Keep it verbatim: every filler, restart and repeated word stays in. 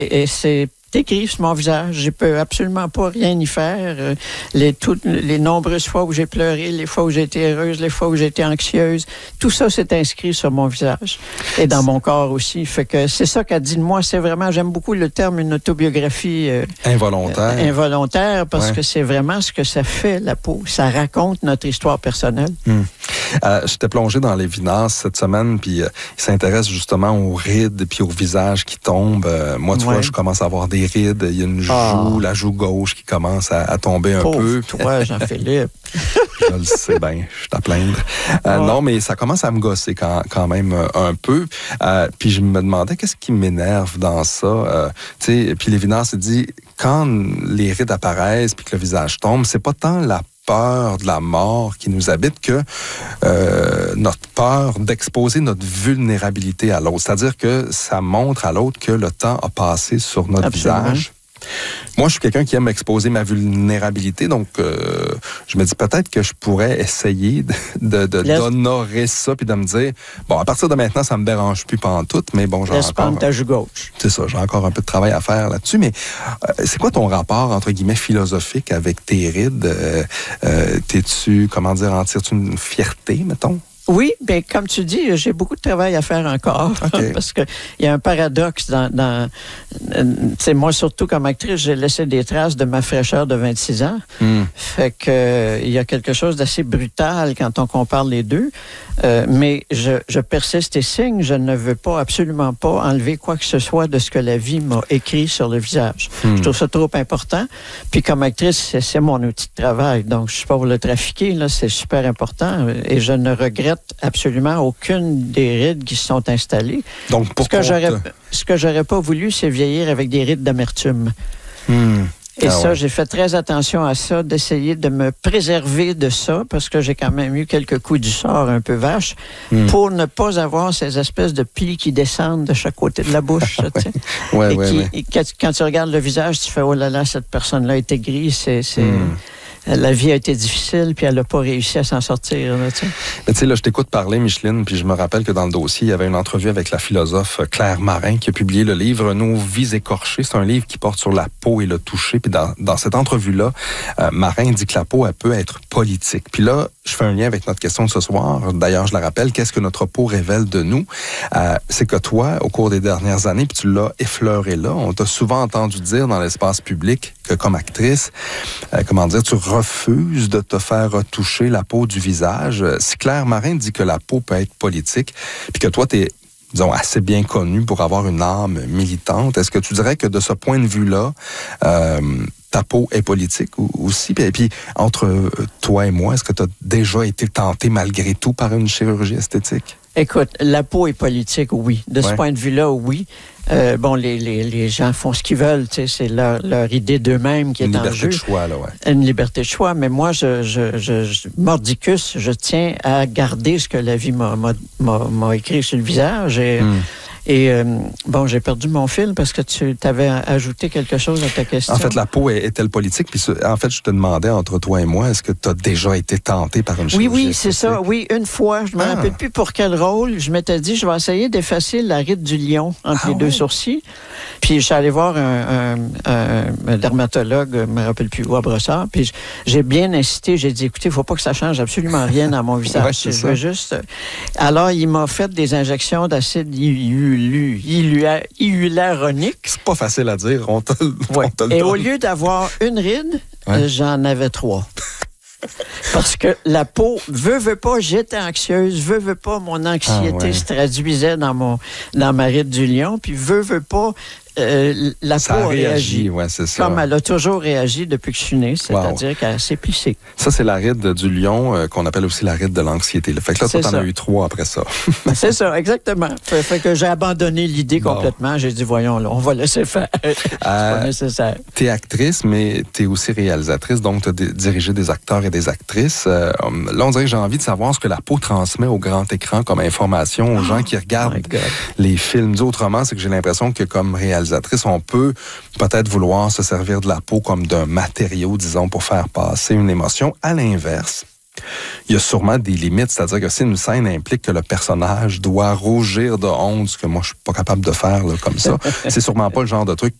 Et c'est écrit sur mon visage. Je peux absolument pas rien y faire. Les, toutes les nombreuses fois où j'ai pleuré, les fois où j'ai été heureuse, les fois où j'ai été anxieuse, tout ça s'est inscrit sur mon visage et dans mon corps aussi. Fait que c'est ça qu'a dit de moi. C'est vraiment, j'aime beaucoup le terme une autobiographie euh, involontaire. Euh, involontaire parce ouais. que c'est vraiment ce que ça fait, la peau. Ça raconte notre histoire personnelle. Hum. Euh, J'étais plongé dans Lévinas cette semaine, puis euh, il s'intéresse justement aux rides puis au visage qui tombe. Euh, moi, tu ouais. vois, je commence à avoir des rides. Il y a une joue, oh. la joue gauche qui commence à, à tomber un Pauvre peu. toi, Jean-Philippe. Je le sais bien, je suis à plaindre. Euh, ouais. Non, mais ça commence à me gosser quand, quand même euh, un peu. Euh, puis je me demandais qu'est-ce qui m'énerve dans ça. Euh, tu sais, puis Lévinas s'est dit, quand les rides apparaissent puis que le visage tombe, c'est pas tant la peur de la mort qui nous habite que euh, notre peur d'exposer notre vulnérabilité à l'autre. C'est-à-dire que ça montre à l'autre que le temps a passé sur notre Absolument. visage. Moi, je suis quelqu'un qui aime exposer ma vulnérabilité, donc euh, je me dis peut-être que je pourrais essayer de, de, de Laisse... d'honorer ça puis de me dire, bon, à partir de maintenant, ça me dérange plus pantoute, mais bon, j'ai Laisse encore... prendre ta joue gauche. C'est ça, j'ai encore un peu de travail à faire là-dessus, mais euh, c'est quoi ton rapport, entre guillemets, philosophique avec tes rides? Euh, euh, t'es-tu, comment dire, en tires-tu une fierté, mettons? Oui, bien, comme tu dis, j'ai beaucoup de travail à faire encore. Okay. Parce qu'il y a un paradoxe dans... dans euh, moi, surtout comme actrice, j'ai laissé des traces de ma fraîcheur de vingt-six ans. Mm. Fait que euh, il y a quelque chose d'assez brutal quand on compare les deux. Euh, mais je, je persiste et signe. Je ne veux pas, absolument pas, enlever quoi que ce soit de ce que la vie m'a écrit sur le visage. Mm. Je trouve ça trop important. Puis comme actrice, c'est, c'est mon outil de travail. Donc, je ne suis pas pour le trafiquer. Là, c'est super important. Et je ne regrette absolument aucune des rides qui se sont installées. Donc, pour ce que j'aurais, ce que j'aurais pas voulu, c'est vieillir avec des rides d'amertume. Hmm. Et ah ça, ouais. j'ai fait très attention à ça, d'essayer de me préserver de ça, parce que j'ai quand même eu quelques coups du sort un peu vaches, hmm. pour ne pas avoir ces espèces de plis qui descendent de chaque côté de la bouche. ouais, ouais, et ouais, qui, ouais. Et quand, quand tu regardes le visage, tu fais « Oh là là, cette personne-là était grise, c'est... c'est hmm. La vie a été difficile, puis elle n'a pas réussi à s'en sortir. » Là, tu sais. Mais tu sais, là, je t'écoute parler, Micheline, puis je me rappelle que dans le dossier, il y avait une entrevue avec la philosophe Claire Marin qui a publié le livre « Nos vies écorchées ». C'est un livre qui porte sur la peau et le toucher. Puis dans, dans cette entrevue-là, euh, Marin dit que la peau, elle peut être politique. Puis là, je fais un lien avec notre question de ce soir. D'ailleurs, je la rappelle, qu'est-ce que notre peau révèle de nous? Euh, c'est que toi, au cours des dernières années, puis tu l'as effleuré là, on t'a souvent entendu dire dans l'espace public que comme actrice, euh, comment dire, tu refuses de te faire retoucher la peau du visage. Si Claire Marin dit que la peau peut être politique, puis que toi, t'es, disons, assez bien connu pour avoir une âme militante, est-ce que tu dirais que de ce point de vue-là, euh, ta peau est politique aussi? Et puis, entre toi et moi, est-ce que tu as déjà été tenté malgré tout par une chirurgie esthétique? Écoute, la peau est politique, oui. De ouais. ce point de vue-là, oui. Euh, bon, les, les, les gens font ce qu'ils veulent, tu sais, c'est leur, leur idée d'eux-mêmes qui est en jeu. Une liberté de choix, là, ouais. Une liberté de choix, mais moi, je, je, je, je mordicus, je tiens à garder ce que la vie m'a, m'a, m'a, m'a écrit sur le visage et... Mm. Et euh, bon, j'ai perdu mon fil parce que tu t'avais ajouté quelque chose à ta question. En fait, la peau est, est-elle politique? Puis en fait, je te demandais entre toi et moi, est-ce que tu as déjà été tenté par une chirurgie? Oui, oui, c'est ça. Oui, une fois. Je ne me ah. rappelle plus pour quel rôle. Je m'étais dit, je vais essayer d'effacer la ride du lion entre ah, les ouais. deux sourcils. Puis je suis allé voir un, un, un, un dermatologue, je ne me rappelle plus où, à Brossard. Puis j'ai bien insisté. J'ai dit, écoutez, il ne faut pas que ça change absolument rien dans mon visage. Ouais, c'est je veux juste... Alors, il m'a fait des injections d'acide hyaluronique. C'est pas facile à dire, on te, ouais. on te le Et donne. au lieu d'avoir une ride, ouais. j'en avais trois. Parce que la peau, veut, veut pas, j'étais anxieuse, veut, veut pas, mon anxiété ah ouais. se traduisait dans, mon, dans ma ride du lion, puis veut, veut pas, euh, la ça peau a réagi, réagi, ouais, c'est ça. Comme elle a toujours réagi depuis que je suis née, c'est-à-dire wow. qu'elle s'est plissée. Ça, c'est la ride du lion, euh, qu'on appelle aussi la ride de l'anxiété. Fait que là, toi, t'en as eu trois après ça. C'est ça, exactement. Fait, fait que j'ai abandonné l'idée bon. complètement. J'ai dit, voyons, là, on va laisser faire. C'est euh, pas nécessaire. T'es actrice, mais t'es aussi réalisatrice, donc t'as d- dirigé des acteurs et des actrices. Euh, là, on dirait que j'ai envie de savoir ce que la peau transmet au grand écran comme information aux oh, gens qui regardent les films. Dit autrement, c'est que j'ai l'impression que comme réalisatrice, on peut peut-être vouloir se servir de la peau comme d'un matériau, disons, pour faire passer une émotion. À l'inverse, il y a sûrement des limites. C'est-à-dire que si une scène implique que le personnage doit rougir de honte, ce que moi, je suis pas capable de faire là, comme ça, c'est sûrement pas le genre de truc